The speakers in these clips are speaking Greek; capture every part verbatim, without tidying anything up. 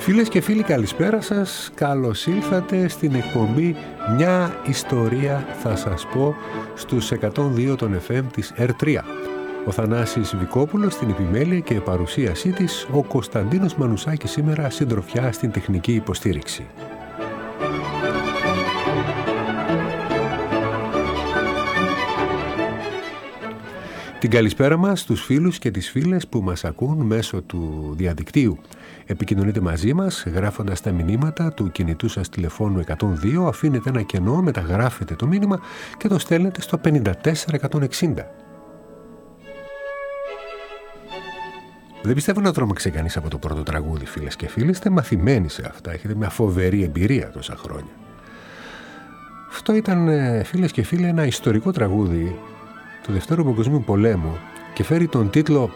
Φίλες και φίλοι, καλησπέρα σας. Καλώς ήλθατε στην εκπομπή «Μια ιστορία θα σας πω» στους εκατόν δύο των εφ εμ της ερ τρία. Ο Θανάσης Βικόπουλος στην επιμέλεια και παρουσίασή της, ο Κωνσταντίνος Μανουσάκης σήμερα συντροφιά στην τεχνική υποστήριξη. Την καλησπέρα μας στους φίλους και τις φίλες που μας ακούν μέσω του διαδικτύου. Επικοινωνείτε μαζί μας γράφοντας τα μηνύματα του κινητού σας τηλεφώνου εκατόν δύο, αφήνετε ένα κενό, μεταγράφετε το μήνυμα και το στέλνετε στο πενήντα τέσσερα εκατόν εξήντα. Δεν πιστεύω να τρόμαξε κανείς από το πρώτο τραγούδι, φίλες και φίλοι. Είστε μαθημένοι σε αυτά, έχετε μια φοβερή εμπειρία τόσα χρόνια. Αυτό ήταν, φίλες και φίλοι, ένα ιστορικό τραγούδι του Δευτέρου Παγκοσμίου Πολέμου και φέρει τον τίτλο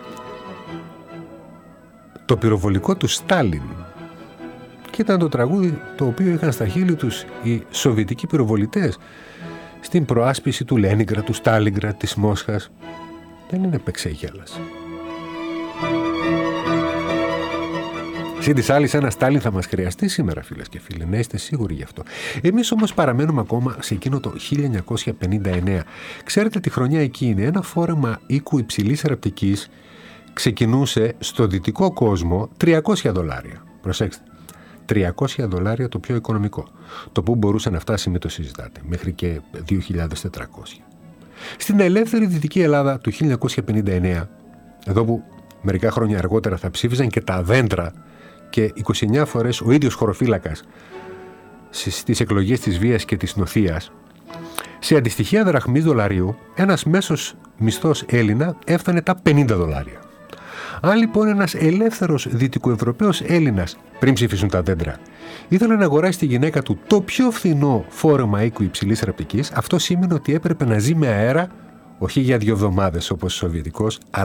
«Το πυροβολικό του Στάλιν». Και ήταν το τραγούδι το οποίο είχαν στα χείλη τους οι σοβιετικοί πυροβολητές στην προάσπιση του Λένιγκραντ, του Στάλινγκραντ, της Μόσχας. Δεν είναι πεξέγελας. Συν της άλλης, ένα Στάλιν θα μας χρειαστεί σήμερα, φίλες και φίλοι, να είστε σίγουροι γι' αυτό. Εμείς όμως παραμένουμε ακόμα σε εκείνο το χίλια εννιακόσια πενήντα εννέα. Ξέρετε, τη χρονιά εκείνη ένα φόρεμα οίκου υψηλής ραπτικής ξεκινούσε στο δυτικό κόσμο τριακόσια δολάρια. Προσέξτε, τριακόσια δολάρια το πιο οικονομικό. Το που μπορούσε να φτάσει, μην το συζητάτε, μέχρι και δύο χιλιάδες τετρακόσια. Στην ελεύθερη Δυτική Ελλάδα του χίλια εννιακόσια πενήντα εννέα, εδώ που μερικά χρόνια αργότερα θα ψήφιζαν και τα δέντρα και είκοσι εννέα φορές ο ίδιος χωροφύλακας στις εκλογές της Βίας και της Νοθείας, σε αντιστοιχεία δραχμής δολαρίου, ένας μέσος μισθός Έλληνα έφτανε τα πενήντα δολάρια. Αν λοιπόν ένας ελεύθερος δυτικοευρωπαίος Έλληνας, πριν ψηφίσουν τα δέντρα, ήθελε να αγοράσει τη γυναίκα του το πιο φθηνό φόρεμα οίκου υψηλής ραπτικής, αυτό σήμαινε ότι έπρεπε να ζει με αέρα, όχι για δύο εβδομάδες όπως ο Σοβιετικός,